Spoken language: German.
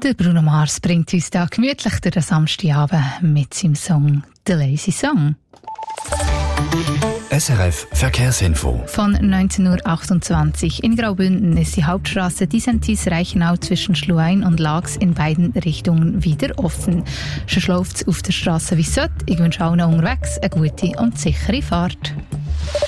Der Bruno Mars bringt uns da gemütlich durch den Samstagabend mit seinem Song «The Lazy Song». SRF Verkehrsinfo. Von 19:28 Uhr in Graubünden ist die Hauptstraße Disentis-Reichenau zwischen Schluein und Laax in beiden Richtungen wieder offen. Schon läuft es auf der Straße wie sollte. Ich wünsche allen unterwegs eine gute und sichere Fahrt.